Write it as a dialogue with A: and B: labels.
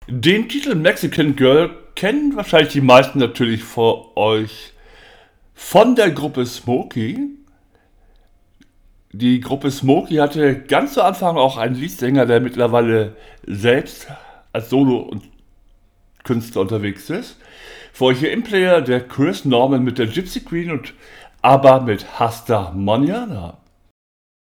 A: Den Titel Mexican Girl kennen wahrscheinlich die meisten natürlich vor euch von der Gruppe Smokey. Die Gruppe Smokey hatte ganz zu Anfang auch einen Leadsänger, der mittlerweile selbst als Solo-Künstler unterwegs ist. Für euch hier im Player der Chris Norman mit der Gypsy Queen und aber mit Hasta Mañana.